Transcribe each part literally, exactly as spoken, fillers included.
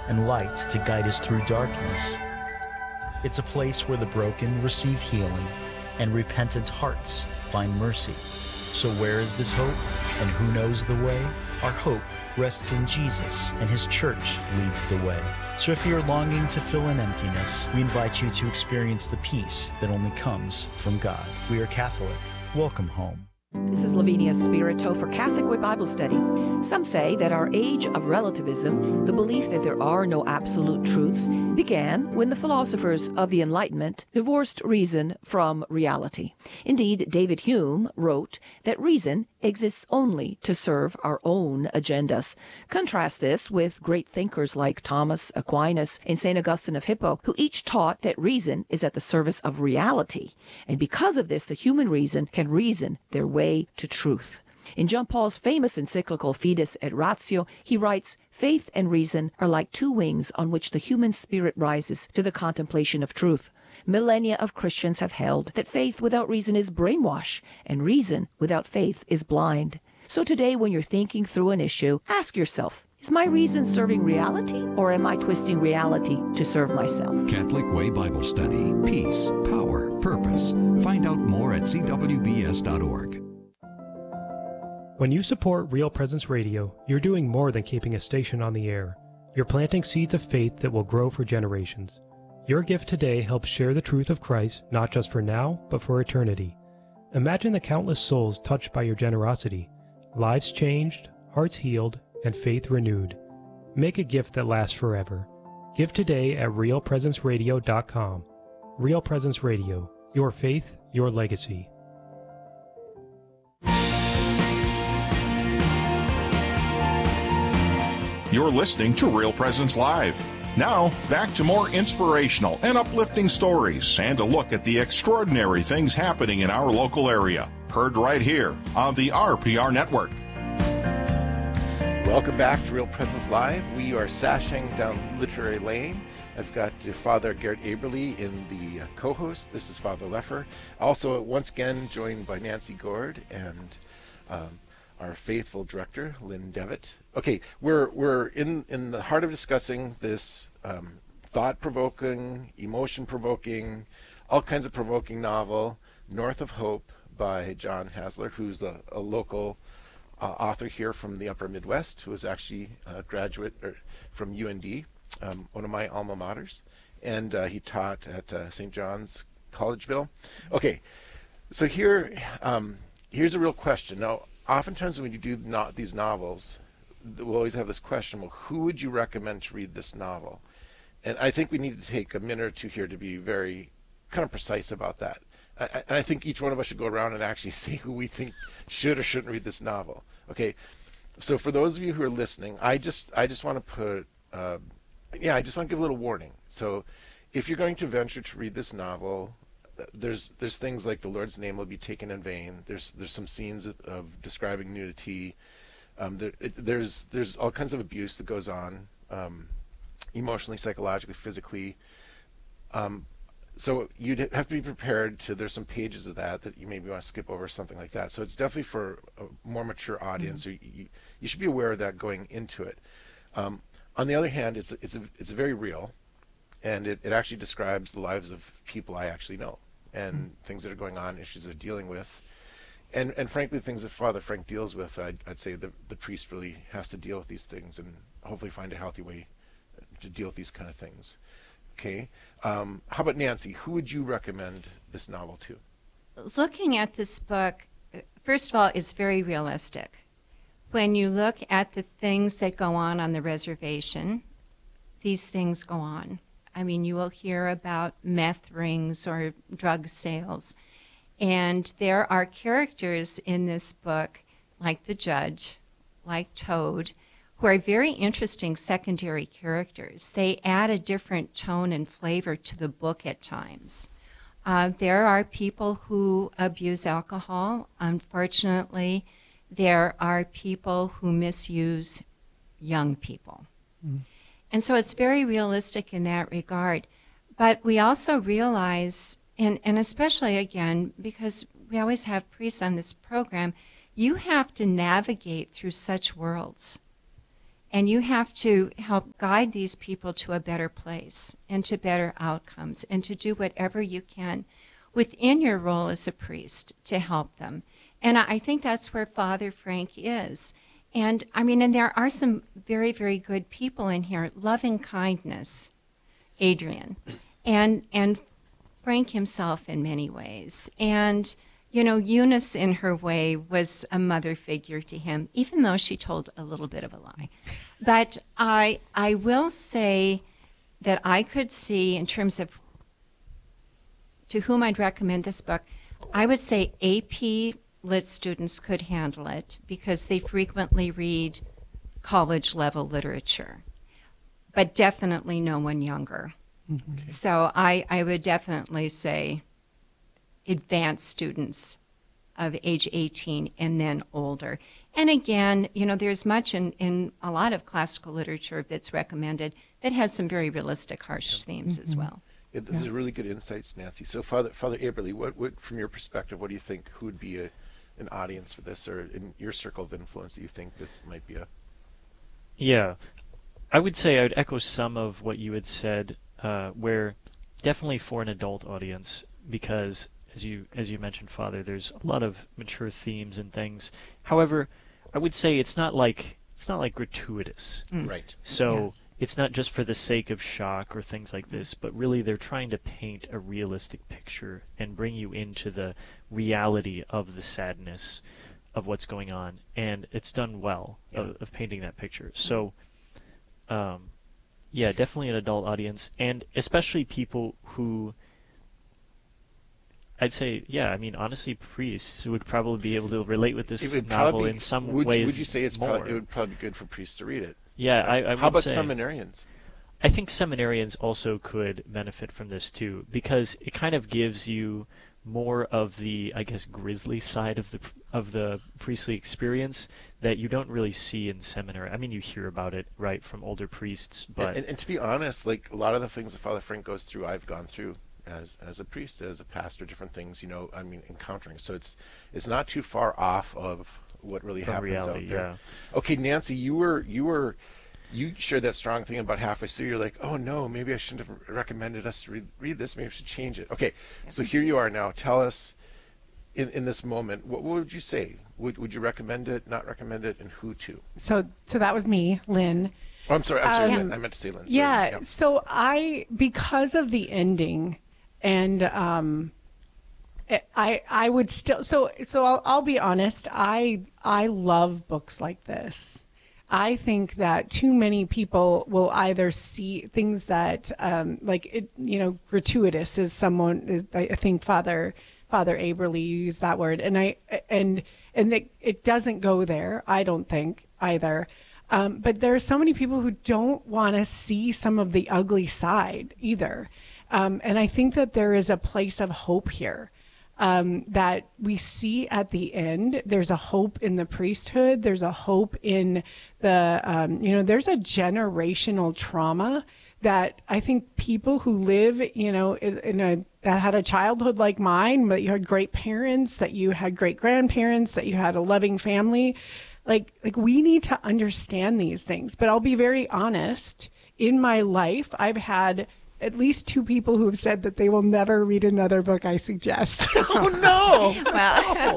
and light to guide us through darkness. It's a place where the broken receive healing and repentant hearts find mercy. So where is this hope, and who knows the way? Our hope rests in Jesus, and his church leads the way. So if you're longing to fill an emptiness, we invite you to experience the peace that only comes from God. We are Catholic. Welcome home. This is Lavinia Spirito for Catholic Way Bible Study. Some say that our age of relativism, the belief that there are no absolute truths, began when the philosophers of the Enlightenment divorced reason from reality. Indeed, David Hume wrote that reason exists only to serve our own agendas. Contrast this with great thinkers like Thomas Aquinas and Saint Augustine of Hippo, who each taught that reason is at the service of reality. And because of this, the human reason can reason their way to truth. In John Paul's famous encyclical Fides et Ratio, he writes, "Faith and reason are like two wings on which the human spirit rises to the contemplation of truth." Millennia of Christians have held that faith without reason is brainwash, and reason without faith is blind. So today, when you're thinking through an issue, ask yourself, is my reason serving reality, or am I twisting reality to serve myself? Catholic Way Bible Study. Peace, power, purpose. Find out more at c w b s dot org. When you support Real Presence Radio, you're doing more than keeping a station on the air. You're planting seeds of faith that will grow for generations. Your gift today helps share the truth of Christ, not just for now, but for eternity. Imagine the countless souls touched by your generosity, lives changed, hearts healed, and faith renewed. Make a gift that lasts forever. Give today at real presence radio dot com. Real Presence Radio, your faith, your legacy. You're listening to Real Presence Live. Now, back to more inspirational and uplifting stories and a look at the extraordinary things happening in our local area. Heard right here on the R P R Network. Welcome back to Real Presence Live. We are sashing down Literary Lane. I've got uh, Father Garrett Aberly in the uh, co-host. This is Father Leffer. Also, once again, joined by Nancy Gord and um, our faithful director, Lynn Devitt. Okay, we're we're in, in the heart of discussing this um, thought-provoking, emotion-provoking, all kinds of provoking novel, North of Hope by John Hasler, who's a, a local uh, author here from the Upper Midwest, who is actually a graduate er, from U N D, um, one of my alma maters, and uh, he taught at uh, Saint John's Collegeville. Okay, so here, um, here's a real question. Now, oftentimes when you do not these novels, we'll always have this question, well, who would you recommend to read this novel? And I think we need to take a minute or two here to be very kind of precise about that. I, and I think each one of us should go around and actually say who we think should or shouldn't read this novel. Okay, so for those of you who are listening, I just I just want to put, uh, yeah, I just want to give a little warning. So if you're going to venture to read this novel, there's there's things like the Lord's name will be taken in vain. There's there's some scenes of, of describing nudity. Um, there, it, there's there's all kinds of abuse that goes on, um, emotionally, psychologically, physically. Um, so you'd have to be prepared to. There's some pages of that that you maybe want to skip over, something like that. So it's definitely for a more mature audience. Mm-hmm. So you, you should be aware of that going into it. Um, on the other hand, it's it's a, it's very real, and it, it actually describes the lives of people I actually know and mm-hmm. things that are going on, issues they're dealing with. And and frankly, things that Father Frank deals with, I'd, I'd say the, the priest really has to deal with these things and hopefully find a healthy way to deal with these kind of things. Okay. Um, how about Nancy? Who would you recommend this novel to? Looking at this book, first of all, it's very realistic. When you look at the things that go on on the reservation, these things go on. I mean, you will hear about meth rings or drug sales. And there are characters in this book, like the judge, like Toad, who are very interesting secondary characters. They add a different tone and flavor to the book at times. Uh, there are people who abuse alcohol. Unfortunately, there are people who misuse young people. Mm. And so it's very realistic in that regard. But we also realize, and, and especially, again, because we always have priests on this program, you have to navigate through such worlds. And you have to help guide these people to a better place and to better outcomes and to do whatever you can within your role as a priest to help them. And I think that's where Father Frank is. And I mean, and there are some very, very good people in here. Loving kindness, Adrian, and and Frank himself in many ways. And, you know, Eunice in her way was a mother figure to him, even though she told a little bit of a lie. But I I will say that I could see, in terms of to whom I'd recommend this book, I would say A P Lit students could handle it because they frequently read college-level literature, but definitely no one younger. Mm-hmm. Okay. So I, I would definitely say advanced students of age eighteen and then older. And again, you know, there's much in, in a lot of classical literature that's recommended that has some very realistic, harsh themes mm-hmm. as well. It, those yeah. are really good insights, Nancy. So, Father Father Aberly, what, what from your perspective, what do you think? Who would be a, an audience for this, or in your circle of influence, do you think this might be a? Yeah, I would say I would echo some of what you had said, uh, where definitely for an adult audience, because as you as you mentioned, Father, there's a lot of mature themes and things. However, I would say it's not like it's not like gratuitous, mm. right? So. Yes. It's not just for the sake of shock or things like this, but really they're trying to paint a realistic picture and bring you into the reality of the sadness of what's going on. And it's done well yeah. of, of painting that picture. So, um, yeah, definitely an adult audience, and especially people who, I'd say, yeah, I mean, honestly, priests would probably be able to relate with this novel be, in some would, ways. Would you say it's more. probably, it would probably be good for priests to read it? Yeah, I, I would How about say, seminarians? I think seminarians also could benefit from this too, because it kind of gives you more of the, I guess, grisly side of the of the priestly experience that you don't really see in seminary. I mean, you hear about it, right, from older priests, but and, and, and to be honest, like a lot of the things that Father Frank goes through, I've gone through as as a priest, as a pastor, different things, you know, I mean, encountering. So it's it's not too far off of what really from happens reality, out there. Yeah. Okay, Nancy, you were you were you shared that strong thing about halfway through. You're like, oh no, maybe I shouldn't have recommended us to read, read this. Maybe I should change it. Okay, so here you are now. Tell us, in in this moment, what, what would you say? Would would you recommend it? Not recommend it? And who to? So so that was me, Lynn. Oh, I'm sorry. I'm sorry. Um, I, meant, I meant to say Lynn. Sorry. Yeah, yeah. So I, because of the ending, and um, I I would still so so I'll I'll be honest. I I love books like this. I think that too many people will either see things that um, like it, you know, gratuitous is someone. I think Father Father Aberly used that word, and I and and it, it doesn't go there. I don't think either. Um, but there are so many people who don't want to see some of the ugly side either. Um, and I think that there is a place of hope here um, that we see at the end. There's a hope in the priesthood. There's a hope in the, um, you know, there's a generational trauma that I think people who live, you know, in, in a, that had a childhood like mine, but you had great parents, that you had great grandparents, that you had a loving family. Like, like we need to understand these things. But I'll be very honest. In my life, I've had at least two people who have said that they will never read another book I suggest. Oh, no. Well,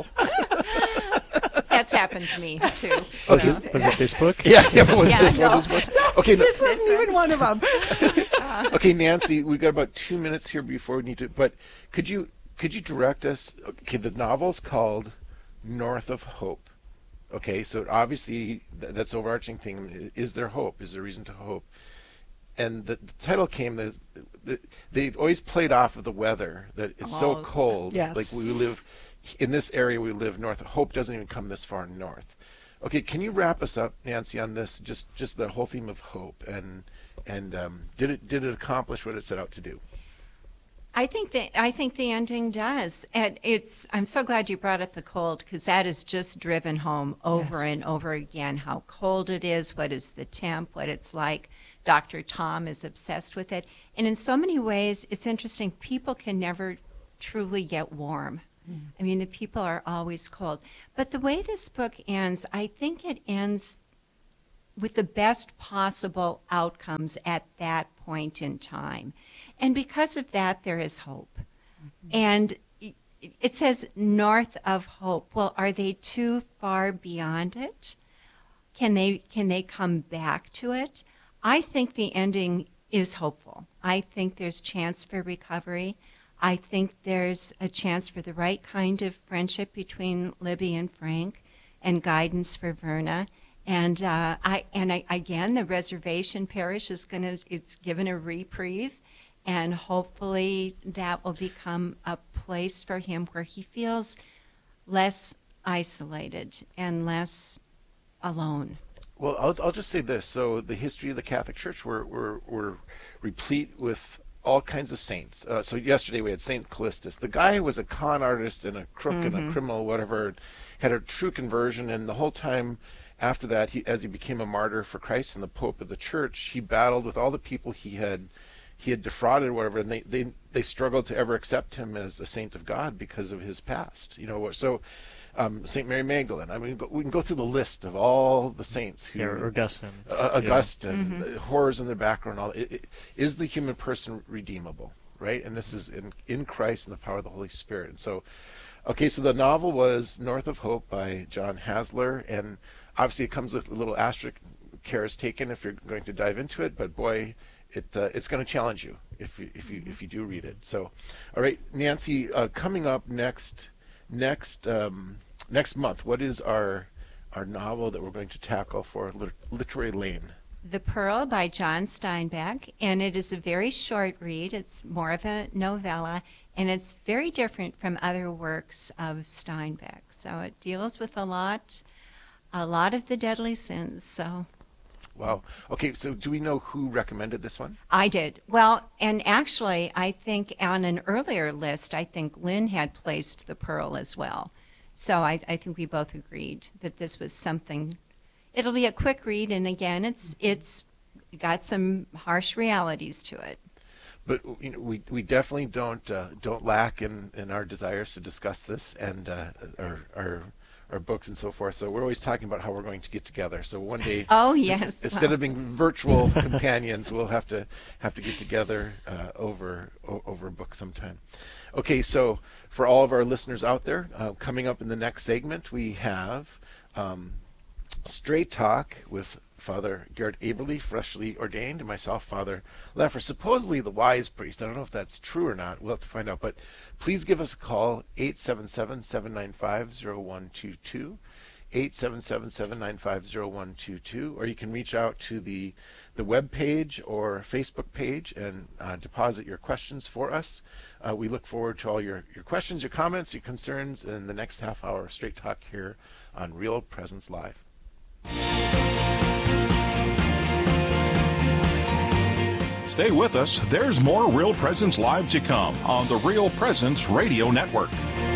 that's happened to me, too. So. Was, it, was it this book? Yeah, yeah, but was yeah, this no. one? This one? Okay, this no. wasn't even one of them. Okay, Nancy, we've got about two minutes here before we need to, but could you could you direct us? Okay, the novel's called North of Hope. Okay, so obviously th- that's overarching thing. Is there hope? Is there reason to hope? And the, the title came, the, the, they always played off of the weather, that it's oh, so cold. Yes. Like we live, in this area we live north. Hope doesn't even come this far north. Okay, can you wrap us up, Nancy, on this, just just the whole theme of hope, and and um, did it did it accomplish what it set out to do? I think that I think the ending does, and it's. I'm so glad you brought up the cold, because that is just driven home over Yes. and over again. How cold it is, what is the temp, what it's like. Doctor Tom is obsessed with it, and in so many ways, it's interesting. People can never truly get warm. Mm. I mean, the people are always cold. But the way this book ends, I think it ends with the best possible outcomes at that point in time. And because of that, there is hope. Mm-hmm. And it says north of hope. Well, are they too far beyond it? Can they can they come back to it? I think the ending is hopeful. I think there's chance for recovery. I think there's a chance for the right kind of friendship between Libby and Frank, and guidance for Verna. And uh, I and I, again, the reservation parish is going to, it's given a reprieve, and hopefully that will become a place for him where he feels less isolated and less alone. Well, I'll, I'll just say this. So the history of the Catholic Church, we're, we're, we're replete with all kinds of saints. Uh, so yesterday we had Saint Callistus. The guy was a con artist and a crook mm-hmm. and a criminal, whatever, had a true conversion, and the whole time after that, he, as he became a martyr for Christ and the Pope of the Church, he battled with all the people he had he had defrauded or whatever, and they, they, they struggled to ever accept him as a saint of God because of his past. You know, so um, Saint Mary Magdalene. I mean, we can go through the list of all the saints. Who, yeah, Augustine. Uh, Augustine, yeah. mm-hmm. horrors in the background. All it, it, is the human person redeemable, right? And this is in, in Christ and the power of the Holy Spirit. And so, okay, so the novel was North of Hope by John Hasler, and obviously it comes with a little asterisk, care is taken if you're going to dive into it, but boy, it uh, it's going to challenge you if you if you if you do read it. So, all right, Nancy, uh, coming up next next um, next month, what is our our novel that we're going to tackle for Liter- Literary Lane? The Pearl by John Steinbeck, and it is a very short read. It's more of a novella, and it's very different from other works of Steinbeck. So it deals with a lot, a lot of the deadly sins. So. Wow. Okay, so do we know who recommended this one? I did. Well, and actually, I think on an earlier list, I think Lynn had placed The Pearl as well. So I, I think we both agreed that this was something. It'll be a quick read, and again, it's it's got some harsh realities to it. But you know, we we definitely don't uh, don't lack in, in our desires to discuss this and uh, our our. our books and so forth. So we're always talking about how we're going to get together. So one day, oh yes, instead well. of being virtual companions, we'll have to have to get together uh, over o- over a book sometime. Okay, so for all of our listeners out there, uh, coming up in the next segment, we have um, Straight Talk with Father Garrett Aberle, freshly ordained, and myself, Father Leffer, supposedly the wise priest. I don't know if that's true or not. We'll have to find out. But please give us a call, eight seven seven, seven nine five, zero one two two, eight seven seven, seven nine five, zero one two two, or you can reach out to the, the web page or Facebook page and uh, deposit your questions for us. Uh, we look forward to all your, your questions, your comments, your concerns in the next half hour of Straight Talk here on Real Presence Live. Stay with us. There's more Real Presence Live to come on the Real Presence Radio Network.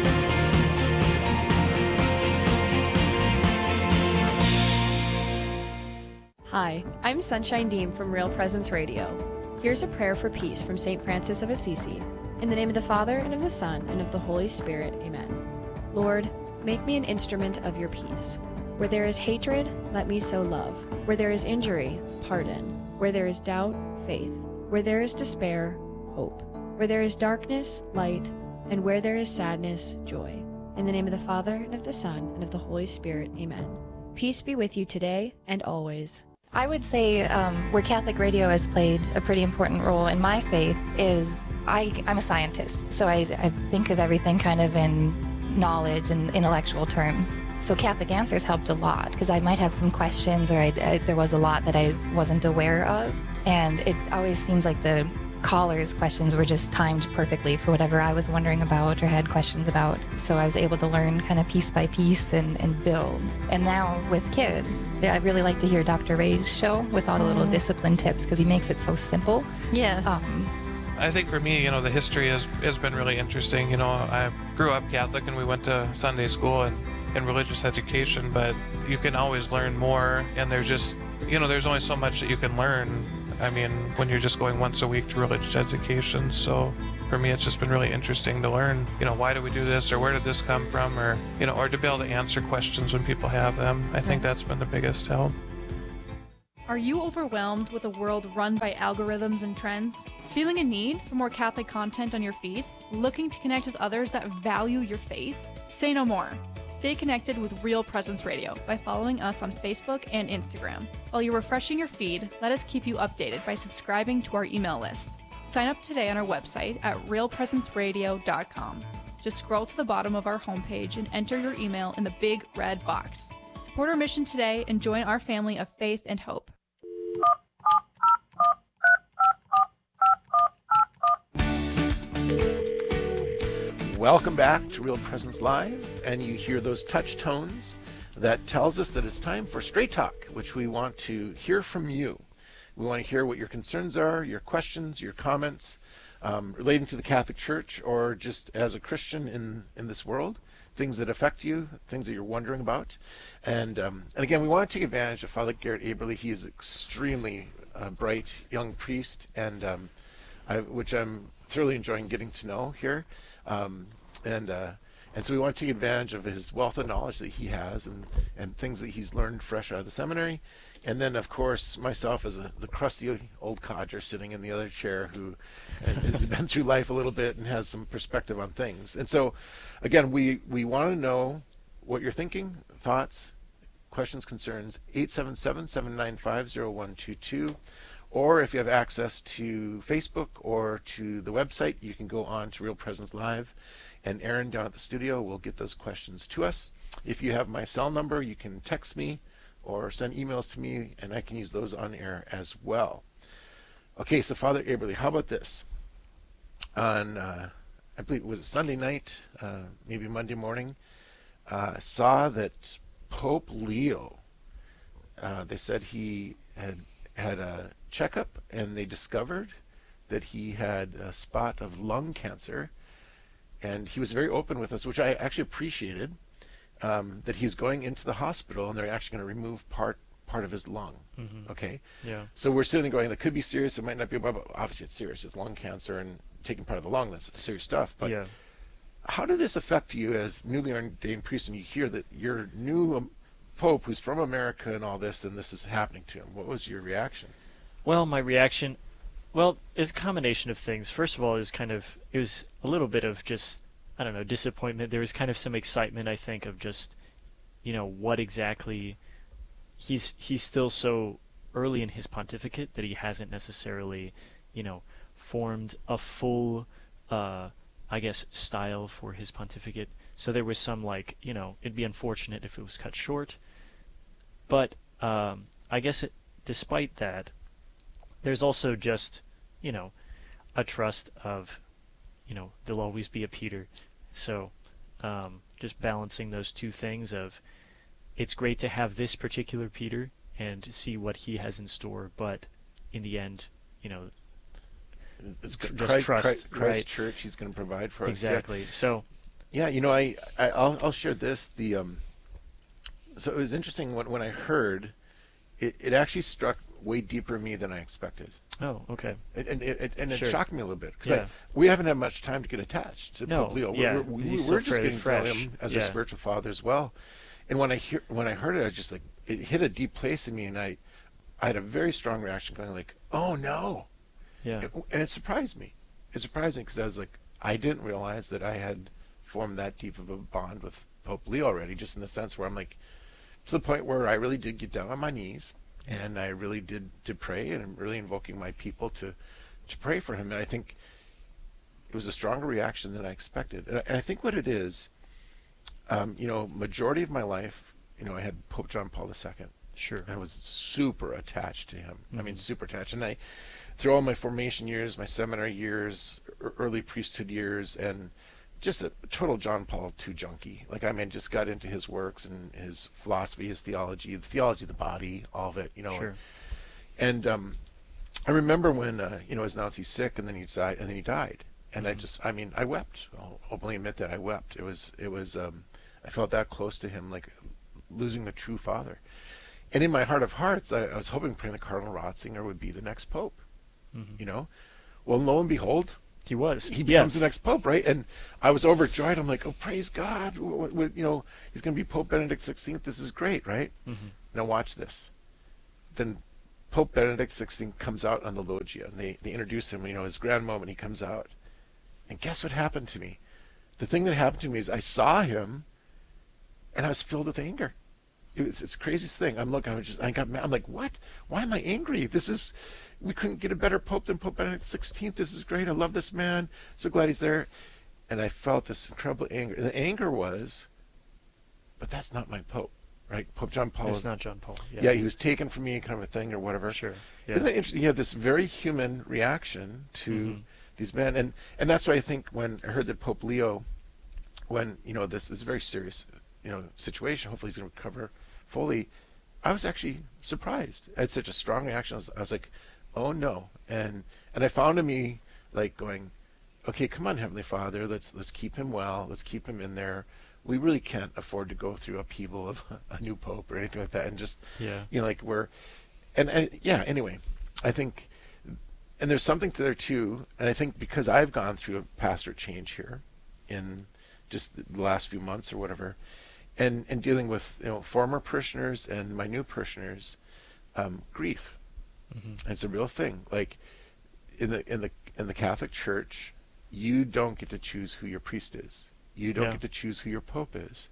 Hi, I'm Sunshine Dean from Real Presence Radio. Here's a prayer for peace from Saint Francis of Assisi. In the name of the Father, and of the Son, and of the Holy Spirit, amen. Lord, make me an instrument of your peace. Where there is hatred, let me sow love. Where there is injury, pardon. Where there is doubt, faith. Where there is despair, hope. Where there is darkness, light. And where there is sadness, joy. In the name of the Father, and of the Son, and of the Holy Spirit, amen. Peace be with you today and always. I would say um, where Catholic radio has played a pretty important role in my faith is I, I'm a scientist, so I, I think of everything kind of in knowledge and intellectual terms. So Catholic Answers helped a lot because I might have some questions or I, I, there was a lot that I wasn't aware of. And it always seems like the callers' questions were just timed perfectly for whatever I was wondering about or had questions about. So I was able to learn kind of piece by piece and, and build. And now with kids, I really like to hear Doctor Ray's show with all the little Mm. discipline tips because he makes it so simple. Yeah. Um, I think for me, you know, the history has, has been really interesting. You know, I grew up Catholic and we went to Sunday school and, and religious education, but you can always learn more. And there's just, you know, there's only so much that you can learn. I mean, when you're just going once a week to religious education. So for me, it's just been really interesting to learn, you know, why do we do this or where did this come from or, you know, or to be able to answer questions when people have them. I think that's been the biggest help. Are you overwhelmed with a world run by algorithms and trends? Feeling a need for more Catholic content on your feed? Looking to connect with others that value your faith? Say no more. Stay connected with Real Presence Radio by following us on Facebook and Instagram. While you're refreshing your feed, let us keep you updated by subscribing to our email list. Sign up today on our website at real presence radio dot com. Just scroll to the bottom of our homepage and enter your email in the big red box. Support our mission today and join our family of faith and hope. Welcome back to Real Presence Live, and you hear those touch tones that tells us that it's time for Straight Talk, which we want to hear from you. We want to hear what your concerns are, your questions, your comments um, relating to the Catholic Church or just as a Christian in, in this world, things that affect you, things that you're wondering about. And, um, and again, we want to take advantage of Father Garrett Aberle. He is extremely uh, bright young priest, and um, I, which I'm thoroughly enjoying getting to know here. Um, and uh, and so we want to take advantage of his wealth of knowledge that he has and, and things that he's learned fresh out of the seminary. And then, of course, myself as a, the crusty old codger sitting in the other chair who has, has been through life a little bit and has some perspective on things. And so, again, we, we want to know what you're thinking, thoughts, questions, concerns, eight seven seven, seven nine five, zero one two two. Or if you have access to Facebook or to the website, you can go on to Real Presence Live, and Aaron down at the studio will get those questions to us. If you have my cell number, you can text me or send emails to me, and I can use those on air as well. Okay, so Father Aberle, how about this? On, uh, I believe, was it Sunday night, uh, maybe Monday morning, uh, saw that Pope Leo, uh, they said he had had a checkup, and they discovered that he had a spot of lung cancer, and he was very open with us, which I actually appreciated, um, that he's going into the hospital and they're actually going to remove part part of his lung. Mm-hmm. Okay, yeah. So we're sitting there going, that could be serious, it might not be, but obviously it's serious. It's lung cancer and taking part of the lung. That's serious stuff. But yeah. How did this affect you as newly ordained priest, and you hear that your new um, Pope, who's from America and all this, and this is happening to him? What was your reaction? Well, my reaction, well, it's a combination of things. First of all, it was kind of, it was a little bit of just, I don't know, disappointment. There was kind of some excitement, I think, of just, you know, what exactly, he's he's still so early in his pontificate that he hasn't necessarily, you know, formed a full, uh, I guess, style for his pontificate. So there was some, like, you know, it'd be unfortunate if it was cut short. But um, I guess it, despite that, there's also just, you know, a trust of, you know, there'll always be a Peter. So um, just balancing those two things of, it's great to have this particular Peter and to see what he has in store, but in the end, you know, it's just Christ, trust. Christ, Christ right? Church, he's going to provide for us. Exactly. Yeah. So, yeah, you know, I, I I'll, I'll share this. The um, so it was interesting when when I heard, it, it actually struck way deeper in me than I expected. Oh, okay. And and it, and it Sure. shocked me a little bit because Yeah. we haven't had much time to get attached to No, Pope Leo. yeah, We're, we're, he's we're still just fairly getting to know fresh. him as Yeah. a spiritual father as well. And when I hear when I heard it, I was just like, it hit a deep place in me, and I I had a very strong reaction, going like, oh no. Yeah. It- and it surprised me. It surprised me because I was like, I didn't realize that I had formed that deep of a bond with Pope Leo already, just in the sense where I'm like, to the point where I really did get down on my knees, and I really did, did pray, and I'm really invoking my people to, to pray for him. And I think it was a stronger reaction than I expected. And I, and I think what it is, um, you know, majority of my life, you know, I had Pope John Paul the Second. Sure. And I was super attached to him. Mm-hmm. I mean, super attached. And I, through all my formation years, my seminary years, early priesthood years, and just a total John Paul the Second junkie. Like, I mean, just got into his works and his philosophy, his theology, the theology of the body, all of it, you know. Sure. And um, I remember when, uh, you know, as announced he's sick, and then he died, and then he died. And Mm-hmm. I just, I mean, I wept. I'll openly admit that I wept. It was, it was, um, I felt that close to him, like losing the true father. And in my heart of hearts, I, I was hoping praying that Cardinal Ratzinger would be the next pope. Mm-hmm. You know, well, lo and behold, he was. He becomes yeah. the next pope, right? And I was overjoyed. I'm like, oh, praise God! What, what, you know, he's going to be Pope Benedict the sixteenth. This is great, right? Mm-hmm. Now watch this. Then Pope Benedict the sixteenth comes out on the loggia, and they, they introduce him, you know, his grand moment, he comes out. And guess what happened to me? The thing that happened to me is I saw him, and I was filled with anger. It was it's the craziest thing. I'm looking, I just I got mad. I'm like, what? Why am I angry? This is, we couldn't get a better Pope than Pope Benedict the sixteenth. This is great. I love this man. So glad he's there. And I felt this incredible anger. And the anger was, but that's not my Pope, right? Pope John Paul. It's not John Paul. Yeah. yeah, he was taken from me, kind of a thing, or whatever. Sure. Yeah. Isn't it interesting? You have this very human reaction to mm-hmm. these men, and and that's why I think when I heard that Pope Leo, when you know this is a very serious, you know, situation. Hopefully he's going to recover fully. I was actually surprised. I had such a strong reaction. I was, I was like, oh no, and and I found in me like going, okay, come on, Heavenly Father, let's let's keep him well, let's keep him in there. We really can't afford to go through upheaval of a new pope or anything like that, and just yeah, you know, like we're, and, and yeah. Anyway, I think, and there's something to there too, and I think because I've gone through a pastor change here, in just the last few months or whatever, and and dealing with you know former parishioners and my new parishioners, um, grief, mm-hmm. and it's a real thing. Like in the in the in the Catholic Church, you don't get to choose who your priest is. You don't yeah. get to choose who your pope is,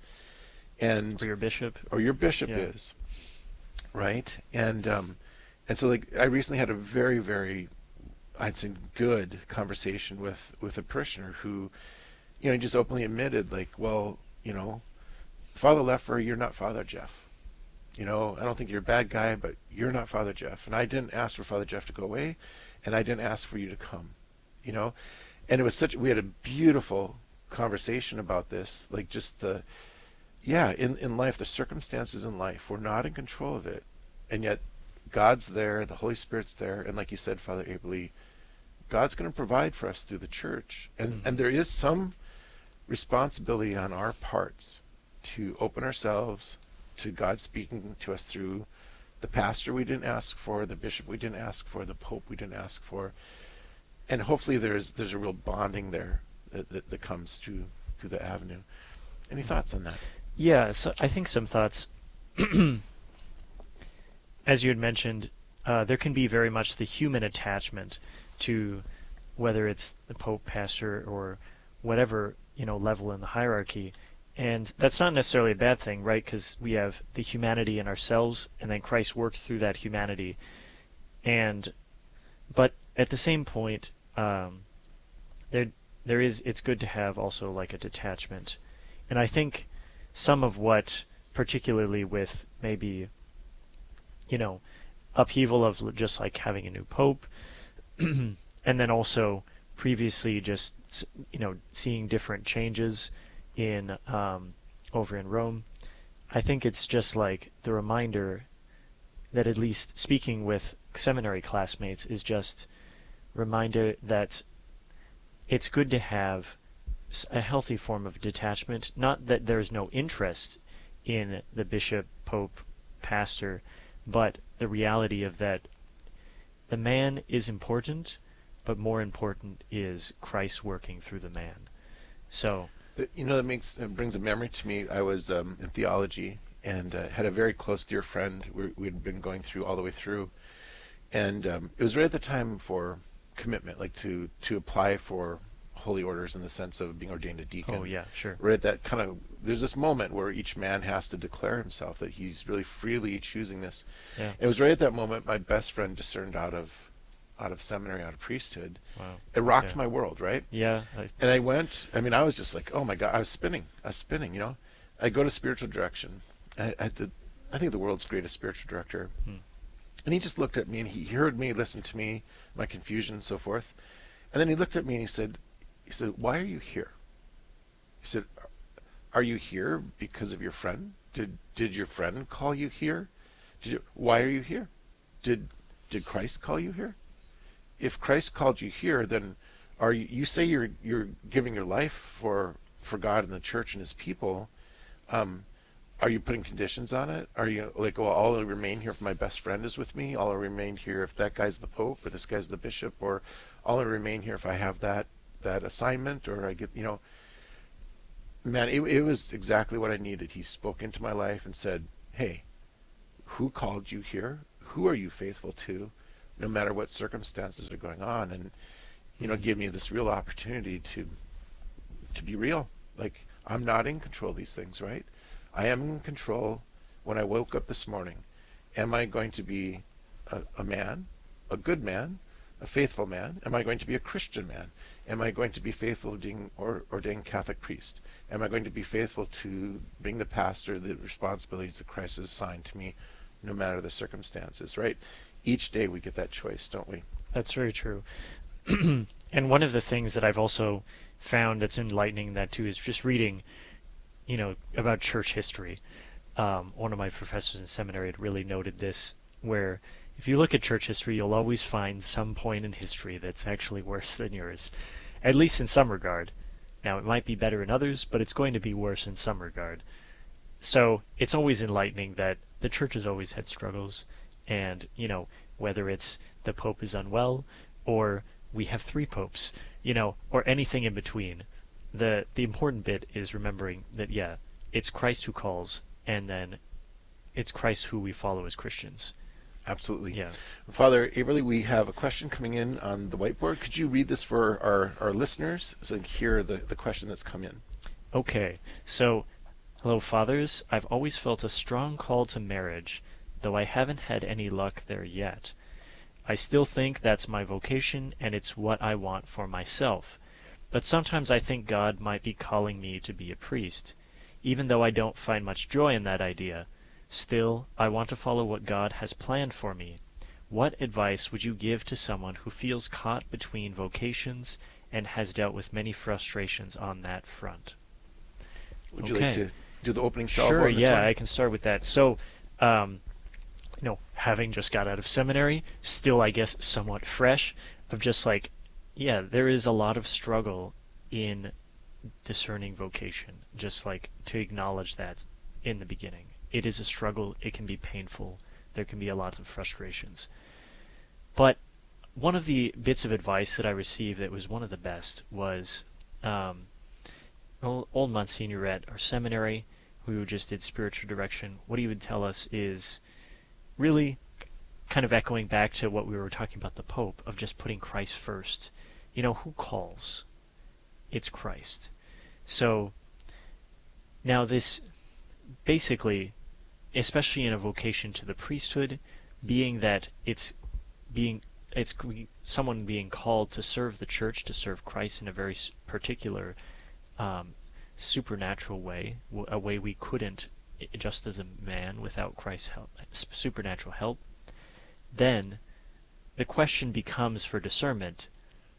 and or your bishop, or your bishop yeah. is, right? And um, and so like I recently had a very very, I'd say good conversation with with a parishioner who, you know, he just openly admitted like, well, you know, Father Leffer, you're not Father Jeff. You know, I don't think you're a bad guy, but you're not Father Jeff, and I didn't ask for Father Jeff to go away, and I didn't ask for you to come, you know, and it was such we had a beautiful conversation about this, like just the yeah in in life, the circumstances in life, we're not in control of it, and yet God's there, the Holy Spirit's there, and like you said, Father Aberly, God's going to provide for us through the church, and mm-hmm. and there is some responsibility on our parts to open ourselves to God speaking to us through the pastor we didn't ask for, the bishop we didn't ask for, the pope we didn't ask for, and hopefully there's there's a real bonding there That, that, that comes through through the avenue. Any thoughts on that? Yeah, so I think some thoughts. As you had mentioned, uh, there can be very much the human attachment to whether it's the pope, pastor, or whatever you know level in the hierarchy, and that's not necessarily a bad thing, right? Because we have the humanity in ourselves, and then Christ works through that humanity, and but at the same point, um, there. There is, it's good to have also like a detachment. And I think some of what, particularly with maybe, you know, upheaval of just like having a new pope, and then also previously just, you know, seeing different changes in, um, over in Rome, I think it's just like the reminder that at least speaking with seminary classmates is just reminder that it's good to have a healthy form of detachment. Not that there's no interest in the bishop, pope, pastor, but the reality of that the man is important, but more important is Christ working through the man. So, you know, that makes that brings a memory to me. I was um, in theology and uh, had a very close dear friend we we'd been going through all the way through, and um, it was right at the time for commitment, like to to apply for holy orders in the sense of being ordained a deacon. Oh yeah, sure. Right at that kind of, there's this moment where each man has to declare himself that he's really freely choosing this. Yeah. It was right at that moment my best friend discerned out of out of seminary, out of priesthood. Wow. It rocked yeah. my world, right? Yeah. I... And I went, I mean, I was just like, oh my God, I was spinning. I was spinning, you know. I go to spiritual direction. I, I, did, I think the world's greatest spiritual director. Hmm. And he just looked at me and he heard me, listened to me, my confusion and so forth. And then he looked at me and he said, he said, why are you here? He said, are you here because of your friend? Did did your friend call you here? Did you, why are you here? Did did Christ call you here? If Christ called you here, then are you, you say you're you're giving your life for for God and the church and his people. Um, are you putting conditions on it? Are you like, well, I'll remain here if my best friend is with me. I'll remain here if that guy's the pope or this guy's the bishop, or I'll remain here if I have that that assignment, or I get, you know, man, it, it was exactly what I needed. He spoke into my life and said, hey, who called you here? who are you faithful to, no matter what circumstances are going on? And you know, give me this real opportunity to to be real. Like, I'm not in control of these things, right? I am in control when I woke up this morning. Am I going to be a, a man, a good man, a faithful man? Am I going to be a Christian man? Am I going to be faithful to being or, ordained Catholic priest? Am I going to be faithful to being the pastor, the responsibilities that Christ has assigned to me, no matter the circumstances, right? Each day we get that choice, don't we? That's very true. And one of the things that I've also found that's enlightening that too is just reading, you know, about church history. Um, one of my professors in seminary had really noted this, where if you look at church history, you'll always find some point in history that's actually worse than yours, at least in some regard. Now, it might be better in others, but it's going to be worse in some regard. So it's always enlightening that the church has always had struggles, and, you know, whether it's the Pope is unwell, or we have three popes, you know, or anything in between. The the important bit is remembering that, yeah, it's Christ who calls, and then it's Christ who we follow as Christians. Absolutely. Yeah. Father Aberly, we have a question coming in on the whiteboard. Could you read this for our, our listeners so they can hear the, the question that's come in? Okay. So, hello, fathers. I've always felt a strong call to marriage, though I haven't had any luck there yet. I still think that's my vocation, and it's what I want for myself. But sometimes I think God might be calling me to be a priest. Even though I don't find much joy in that idea, still, I want to follow what God has planned for me. What advice would you give to someone who feels caught between vocations and has dealt with many frustrations on that front? Would okay. you like to do the opening salvo? Sure, on this yeah, one? I can start with that. So, um, you know, having just got out of seminary, still, I guess, somewhat fresh, of just like, yeah, there is a lot of struggle in discerning vocation, just like to acknowledge that in the beginning. It is a struggle, it can be painful, there can be a lot of frustrations. But one of the bits of advice that I received that was one of the best was um, old Monsignor at our seminary, who just did spiritual direction. What he would tell us is really kind of echoing back to what we were talking about the Pope, of just putting Christ first. You know, who calls? It's Christ. So now this basically, especially in a vocation to the priesthood, being that it's being it's someone being called to serve the church, to serve Christ in a very particular um, supernatural way, a way we couldn't just as a man without Christ's help, supernatural help, then the question becomes for discernment,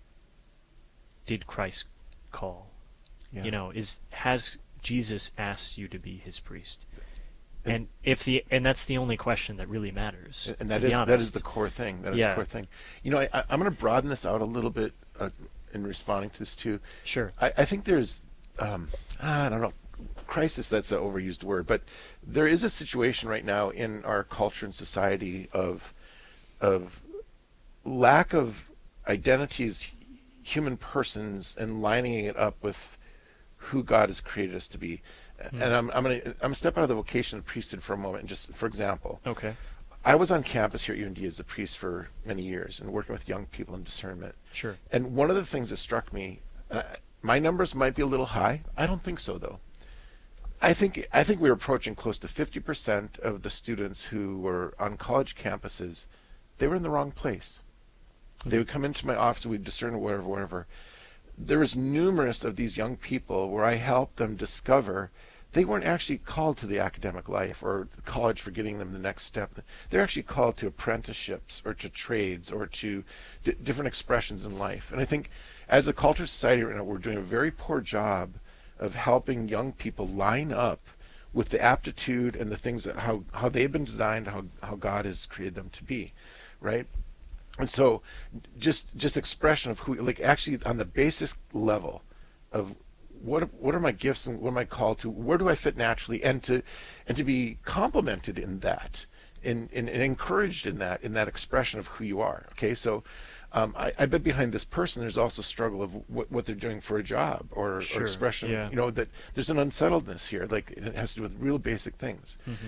did Christ call? Yeah. You know, is has Jesus asked you to be his priest? And, and if the and that's the only question that really matters. And that is that is the core thing. That is yeah. the core thing. You know, I, I, I'm going to broaden this out a little bit uh, in responding to this too. Sure. I, I think there's, um, I don't know, crisis. That's an overused word, but there is a situation right now in our culture and society of of lack of identity as human persons and lining it up with who God has created us to be. Mm. And I'm I'm gonna I'm gonna step out of the vocation of priesthood for a moment. And just for example, okay, I was on campus here at U N D as a priest for many years and working with young people in discernment. Sure. And one of the things that struck me, uh, my numbers might be a little high. I don't think so though. I think I think we were approaching close to fifty percent of the students who were on college campuses. They were in the wrong place. Mm-hmm. They would come into my office, we'd discern whatever, whatever. There was numerous of these young people where I helped them discover they weren't actually called to the academic life or college for getting them the next step. They're actually called to apprenticeships or to trades or to d- different expressions in life. And I think as a culture society right now, we're doing a very poor job of helping young people line up with the aptitude and the things that how, how they've been designed, how, how God has created them to be, right? And so just just expression of who, like actually on the basic level of what what are my gifts and what am I called to, where do I fit naturally, and to and to be complimented in that, and, and, and encouraged in that, in that expression of who you are. Okay, so um, I, I bet behind this person there's also struggle of what, what they're doing for a job or, sure. or expression, yeah. you know, that there's an unsettledness here, like it has to do with real basic things. Mm-hmm.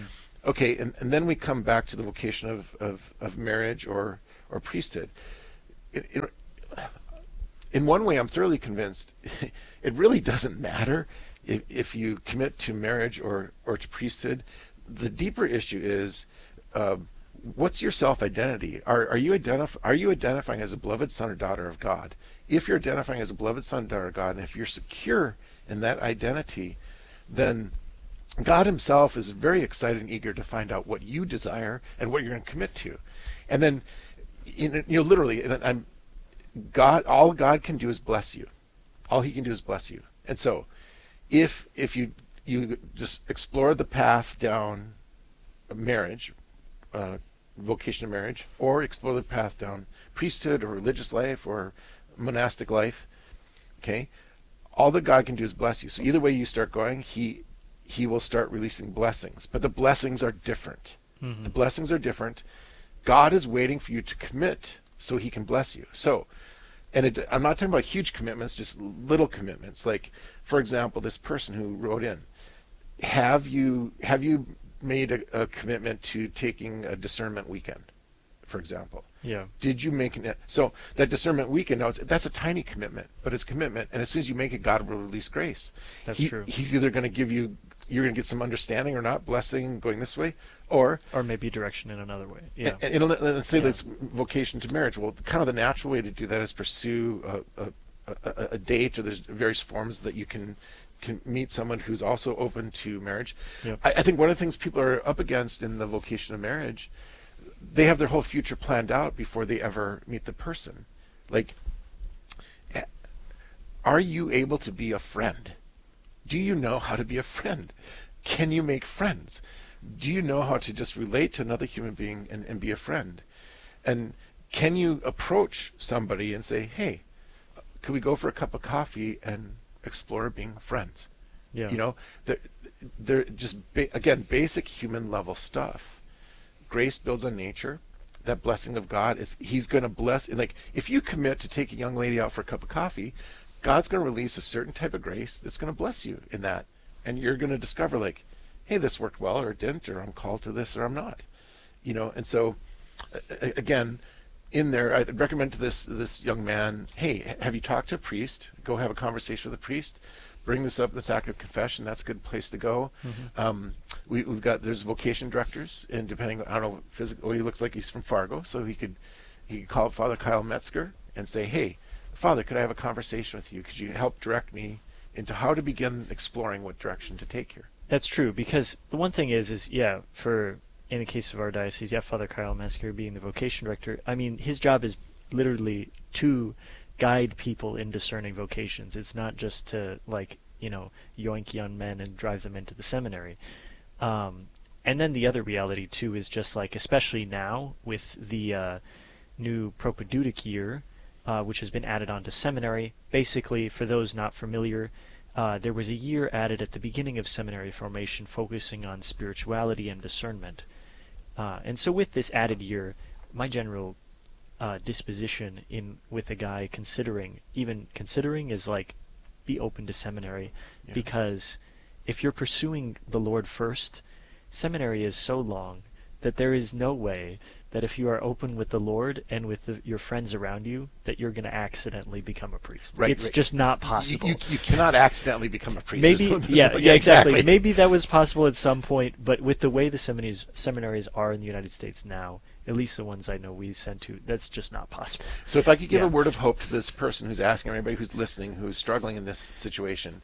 Okay, and, and then we come back to the vocation of, of, of marriage or, or priesthood. It, it, in one way, I'm thoroughly convinced it really doesn't matter if, if you commit to marriage or, or to priesthood. The deeper issue is, uh, what's your self-identity? Are, are, you identif- are you identifying as a beloved son or daughter of God? If you're identifying as a beloved son or daughter of God, and if you're secure in that identity, then God himself is very excited and eager to find out what you desire and what you're going to commit to. And then, you know, literally, and I'm, God, all God can do is bless you. All he can do is bless you. And so, if if you you just explore the path down marriage, uh, vocation of marriage, or explore the path down priesthood or religious life or monastic life, okay, all that God can do is bless you. So either way you start going, he he will start releasing blessings. But the blessings are different. Mm-hmm. The blessings are different. God is waiting for you to commit so he can bless you. So, and it, I'm not talking about huge commitments, just little commitments. Like, for example, this person who wrote in, have you have you made a, a commitment to taking a discernment weekend, for example? Yeah. Did you make it? So that discernment weekend, now it's, that's a tiny commitment, but it's commitment. And as soon as you make it, God will release grace. That's he, true. He's either going to give you, you're going to get some understanding or not, blessing going this way, or or maybe direction in another way. Yeah. And, and, and let's say yeah. that's vocation to marriage. Well, kind of the natural way to do that is pursue a, a, a, a date, or there's various forms that you can can meet someone who's also open to marriage. Yep. I, I think one of the things people are up against in the vocation of marriage, they have their whole future planned out before they ever meet the person. Like, are you able to be a friend? Do you know how to be a friend? Can you make friends? Do you know how to just relate to another human being and, and be a friend? And can you approach somebody and say, hey, could we go for a cup of coffee and explore being friends? Yeah. You know, they're, they're just, ba- again, basic human level stuff. Grace builds on nature. That blessing of God is, he's going to bless. And like, if you commit to take a young lady out for a cup of coffee, God's going to release a certain type of grace that's going to bless you in that. And you're going to discover, like, hey, this worked well, or it didn't, or I'm called to this, or I'm not. You know, and so, again, in there, I'd recommend to this this young man, hey, have you talked to a priest? Go have a conversation with a priest. Bring this up in the sacrament of confession. That's a good place to go. Mm-hmm. Um, we, we've got, there's vocation directors, and depending, I don't know, physically, well, he looks like he's from Fargo, so he could he could call Father Kyle Metzger and say, hey, Father, could I have a conversation with you? Could you help direct me into how to begin exploring what direction to take here? That's true, because the one thing is, is yeah, for in the case of our diocese, yeah, Father Kyle Metzger being the vocation director, I mean, his job is literally to guide people in discerning vocations. It's not just to, like, you know, yoink young men and drive them into the seminary. Um, and then the other reality, too, is just, like, especially now with the uh, new propedeutic year, uh, which has been added on to seminary. Basically, for those not familiar, Uh, there was a year added at the beginning of seminary formation focusing on spirituality and discernment. Uh, and so with this added year, my general uh, disposition in with a guy considering, even considering, is like, be open to seminary. Yeah. Because if you're pursuing the Lord first, seminary is so long that there is no way that if you are open with the Lord and with the, your friends around you, that you're going to accidentally become a priest. Right, it's right. just not possible. You, you, you cannot accidentally become a priest. Maybe, there's no, yeah, there's no, yeah, exactly. exactly. Maybe that was possible at some point, but with the way the seminaries seminaries are in the United States now, at least the ones I know we sent to, that's just not possible. So if I could give yeah. a word of hope to this person who's asking, or anybody who's listening, who's struggling in this situation,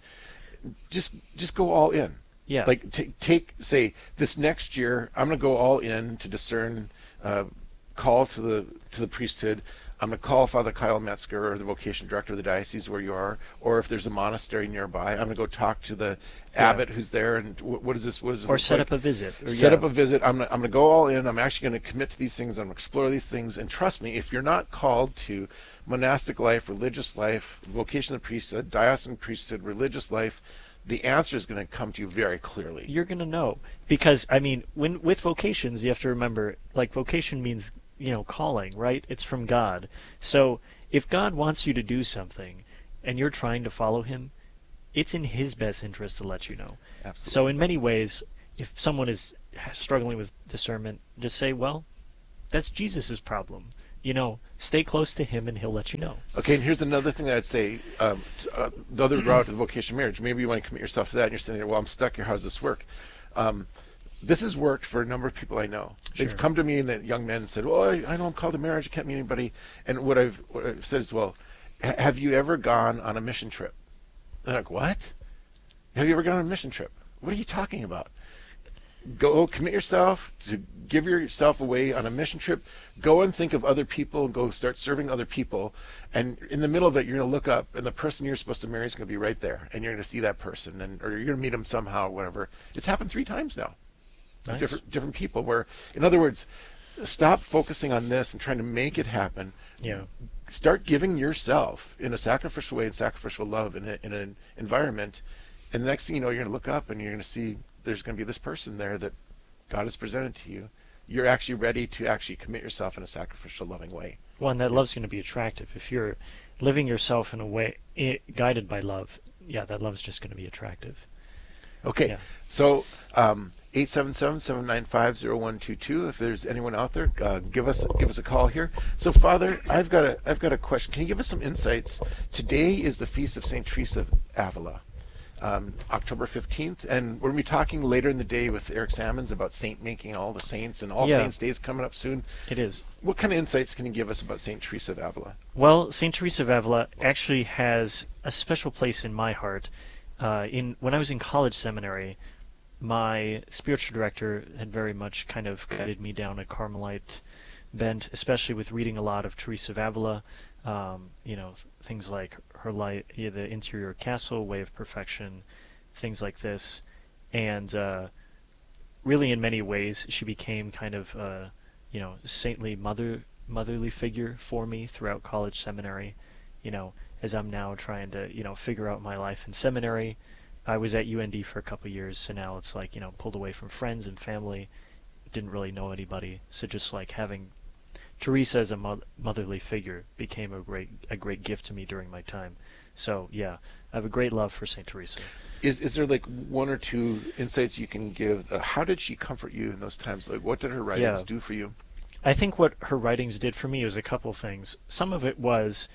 just just go all in. Yeah. Like t- take, say, this next year, I'm going to go all in to discern, uh, call to the to the priesthood. I'm going to call Father Kyle Metzger, or the vocation director of the diocese where you are, or if there's a monastery nearby, I'm going to go talk to the yeah. abbot who's there, and what, what is this? What is this or set like? up a visit. Or, set yeah. up a visit. I'm going I'm to go all in. I'm actually going to commit to these things. I'm going to explore these things. And trust me, if you're not called to monastic life, religious life, vocation of the priesthood, diocesan priesthood, religious life, the answer is going to come to you very clearly. You're going to know. Because, I mean, when with vocations, you have to remember, like, vocation means, you know, calling, right? It's from God. So if God wants you to do something and you're trying to follow him, it's in his best interest to let you know. Absolutely. So in many ways, if someone is struggling with discernment, just say, well, that's Jesus's problem. You know, stay close to him and he'll let you know. Okay, and here's another thing that I'd say. Um, t- uh, the other route to the vocation of marriage, maybe you want to commit yourself to that and you're sitting there, well, I'm stuck here, how does this work? Um, this has worked for a number of people I know. They've Sure. come to me, and the young men, and said, well, I, I know I'm called to marriage, I can't meet anybody. And what I've, what I've said is, well, ha- have you ever gone on a mission trip? They're like, what? Have you ever gone on a mission trip? What are you talking about? Go commit yourself to give yourself away on a mission trip. Go and think of other people and go start serving other people. And in the middle of it, you're going to look up, and the person you're supposed to marry is going to be right there, and you're going to see that person, and or you're going to meet them somehow, whatever. It's happened three times now. Nice. Different different people. Where, in other words, stop focusing on this and trying to make it happen. Yeah. Start giving yourself in a sacrificial way and sacrificial love in, a, in an environment, and the next thing you know, you're going to look up and you're going to see there's going to be this person there that God has presented to you. You're actually ready to actually commit yourself in a sacrificial, loving way. Well, and that love's going to be attractive. If you're living yourself in a way I- guided by love, yeah, that love's just going to be attractive. Okay, Yeah. so um, eight seven seven, seven nine five, zero one two two. If there's anyone out there, uh, give us give us a call here. So, Father, I've got a I've got a question. Can you give us some insights? Today is the feast of Saint Teresa of Avila, um, October fifteenth, and we're going to be talking later in the day with Eric Salmons about saint making, all the saints, and All Yeah. Saints Day is coming up soon. It is. What kind of insights can you give us about Saint Teresa of Avila? Well, Saint Teresa of Avila actually has a special place in my heart. Uh, in when I was in college seminary, my spiritual director had very much kind of guided me down a Carmelite bent, especially with reading a lot of Teresa of Avila. Um, you know, th- things like her life, yeah, the Interior Castle, Way of Perfection, things like this, and uh, really, in many ways, she became kind of, uh, you know, saintly mother, motherly figure for me throughout college seminary. You know, as I'm now trying to, you know, figure out my life in seminary. I was at U N D for a couple of years, so now it's like, you know, pulled away from friends and family, didn't really know anybody, so just like having Teresa as a mo- motherly figure became a great a great gift to me during my time. So yeah, I have a great love for Saint Teresa. Is is there like one or two insights you can give? Uh, how did she comfort you in those times? Like, what did her writings Yeah. do for you? I think what her writings did for me was a couple things. Some of it was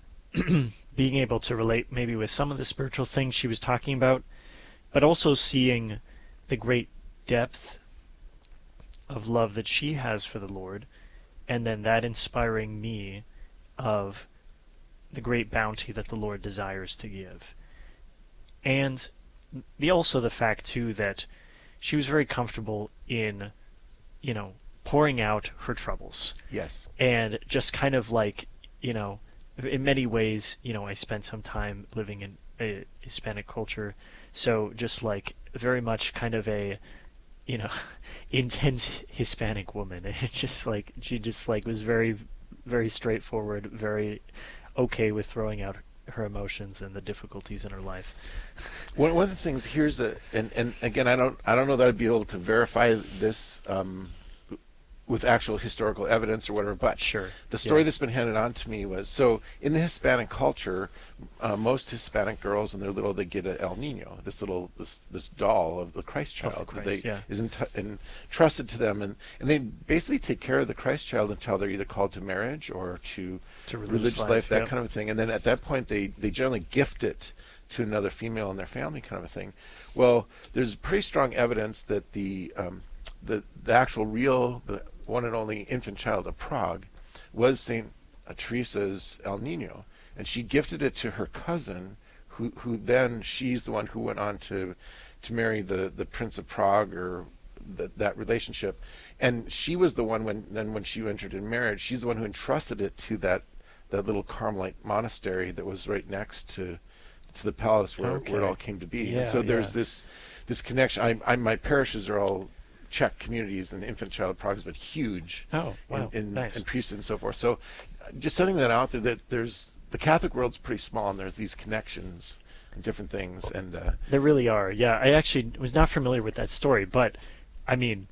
being able to relate maybe with some of the spiritual things she was talking about, but also seeing the great depth of love that she has for the Lord, and then that inspiring me of the great bounty that the Lord desires to give. And the also the fact, too, that she was very comfortable in, you know, pouring out her troubles. Yes. And just kind of like, you know, in many ways, you know, I spent some time living in a Hispanic culture, so just like very much kind of a, you know, intense Hispanic woman. It just like, she just like was very, very straightforward, very okay with throwing out her emotions and the difficulties in her life. One, one of the things here's a and, and again I don't I don't know that I'd be able to verify this um, with actual historical evidence or whatever, but sure. The story Yeah. that's been handed on to me was, so in the Hispanic culture, uh, most Hispanic girls when they're little, they get a El Nino, this little this this doll of the Christ child Of the Christ, that they yeah. is ent- entrusted to them, and and they basically take care of the Christ child until they're either called to marriage or to, To religious religious life, life, that yep. kind of thing, and then at that point they they generally gift it to another female in their family, kind of a thing. Well, there's pretty strong evidence that the um, the the actual real the one and only infant child of Prague was Saint Teresa's El Nino, and she gifted it to her cousin, who who then she's the one who went on to to marry the the Prince of Prague, or that that relationship, and she was the one when then when she entered in marriage, she's the one who entrusted it to that that little Carmelite monastery that was right next to to the palace where, Okay. where it all came to be. Yeah, and so there's yeah. this this connection. I, I my parishes are all Czech communities, and the infant child of Prague has been huge Oh, wow, in, in, nice. in priesthood and so forth. So uh, just setting that out there, that there's the Catholic world's pretty small, and there's these connections and different things. And uh, There really are. Yeah, I actually was not familiar with that story, but I mean,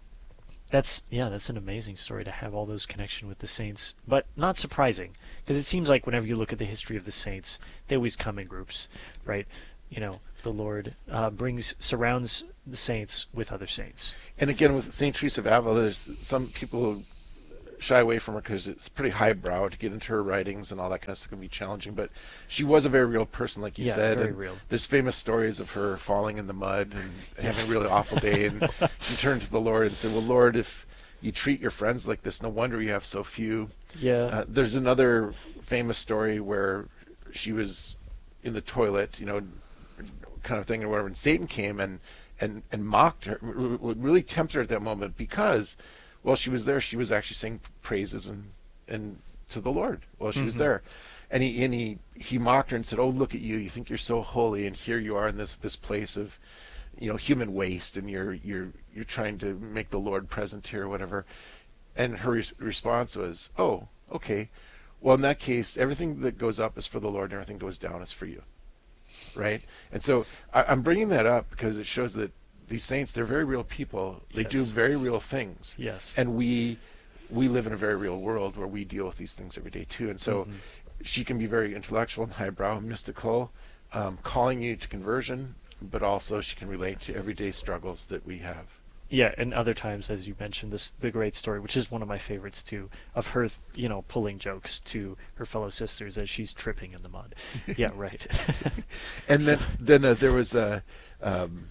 that's yeah, that's an amazing story to have all those connection with the saints, but not surprising, because it seems like whenever you look at the history of the saints, they always come in groups, right? you know, the Lord uh, brings surrounds the saints with other saints. And again, with Saint Teresa of Avila, there's some people who shy away from her because it's pretty highbrow to get into her writings and all that kind of stuff can be challenging. But she was a very real person, like you yeah, said. Very and real. There's famous stories of her falling in the mud and yes. having a really awful day. And she turned to the Lord and said, well, Lord, if you treat your friends like this, no wonder you have so few. Yeah. Uh, there's another famous story where she was in the toilet, you know, kind of thing, or whatever, and Satan came and and and mocked her, really tempted her at that moment, because while she was there, she was actually saying praises and and to the Lord while she mm-hmm. was there, and he and he he mocked her and said, "Oh, look at you! You think you're so holy, and here you are in this this place of, you know, human waste, and you're you're you're trying to make the Lord present here, or whatever." And her res- response was, "Oh, okay. Well, in that case, everything that goes up is for the Lord, and everything goes down is for you." Right? And so I, I'm bringing that up because it shows that these saints, they're very real people. They yes. do very real things. Yes. And we we live in a very real world where we deal with these things every day too. And so mm-hmm. she can be very intellectual and highbrow, mystical, um, calling you to conversion, but also she can relate to everyday struggles that we have. Yeah, and other times, as you mentioned, this the great story, which is one of my favorites too, of her, you know, pulling jokes to her fellow sisters as she's tripping in the mud. Yeah, right. And so, then then uh, there was a, um,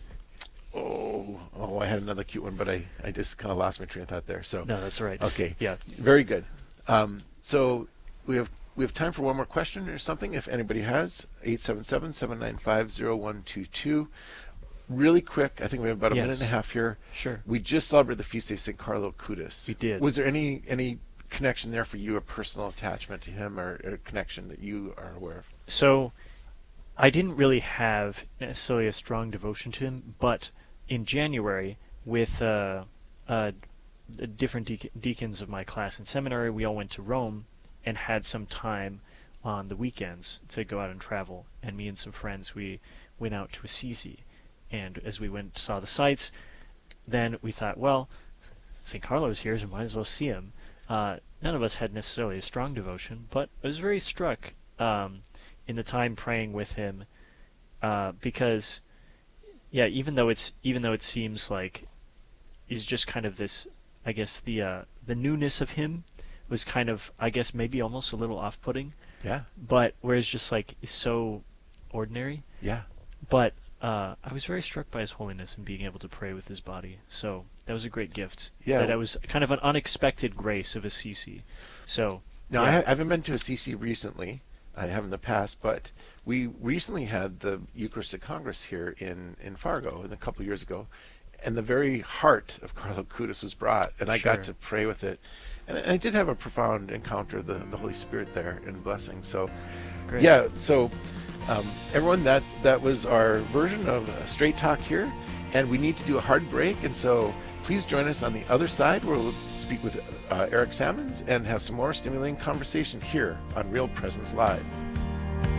oh, oh, I had another cute one, but I, I just kind of lost my train of thought there. So no, that's right. Okay, yeah, very good. Um, so we have we have time for one more question or something, if anybody has. eight seven seven, seven nine five, zero one two two. Really quick, I think we have about a yes. minute and a half here. Sure. We just celebrated the feast day of Saint Carlo Acutis. We did. Was there any any connection there for you, a personal attachment to him, or a connection that you are aware of? So, I didn't really have necessarily a strong devotion to him, but in January, with uh, uh, the different de- deacons of my class in seminary, we all went to Rome and had some time on the weekends to go out and travel. And me and some friends, we went out to Assisi. And as we went saw the sights, then we thought, well, Saint Carlo's here, so might as well see him. Uh, none of us had necessarily a strong devotion, but I was very struck um, in the time praying with him, uh, because, yeah, even though it's even though it seems like he's just kind of this, I guess the uh, the newness of him was kind of, I guess, maybe almost a little off-putting. Yeah. But whereas just like is so ordinary. Yeah. But Uh, I was very struck by his holiness and being able to pray with his body. So that was a great gift. Yeah. That I was kind of an unexpected grace of Assisi. So now yeah. I haven't been to Assisi recently. I have in the past, but we recently had the Eucharistic Congress here in, in Fargo a couple of years ago, and the very heart of Carlo Acutis was brought, and I sure. got to pray with it. And I did have a profound encounter of the, the Holy Spirit there in blessing. So, Great. yeah, so um, everyone, that that was our version of uh, Straight Talk here, and we need to do a hard break, and so please join us on the other side where we'll speak with uh, Eric Sammons and have some more stimulating conversation here on Real Presence Live.